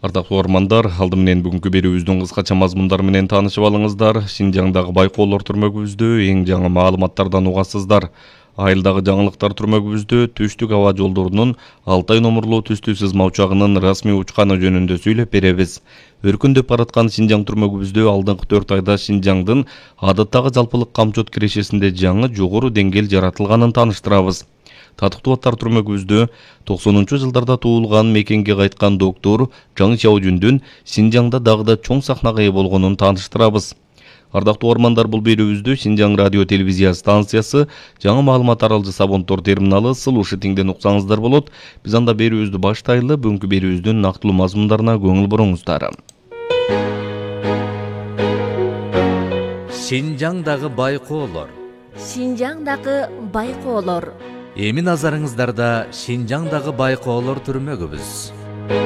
Ардактуу угармандар, алды менен бүгүнкү берүүбүздүн кыскача мазмундары менен таанышып алыңыздар. Шинжаңдагы байкоолор түрмөгүбүздө эң жаңы маалыматтардан угасыздар. Айылдагы жаңылыктар түрмөгүбүздө түштүк аба жолдорунун Алтай номурлуу түстүү сызма учагынын расмий учканы жөнүндө сүйлөп беребиз. Өркүндөп бараткан Шинжаң түрмөгүбүздө алдыңкы 4 айда Шинжаңдын адаттагы жалпылык камчот кирешесинде жаңы жогору деңгээл жаратылганын тааныштырабыз. Татыктуу аттар түрмөгүбүздө 90-жылдарда туулган мекенге кайткан доктор Жаңы Чаужүндүн Шинжаңда дагы да чоң сахнага ээ болгонун тааныштырабыз. Ардактуу угармандар, бул берүүбүздү Шинжаң радио телевизия станциясы жаңы маалымат аралжы Сабонтор терминалы Слушатиңден уксаңыздар болот. Биз анда берүүбүздү баштайлы. Бүгүнкү берүүбүздүн нактылуу мазмундарына көңүл буруңуздар. Шинжаңдагы байкоолор. Шинжаңдагы байкоолор. Эми назарыңыздарда Шинжаңдагы байкоолор түрмөгүбүз.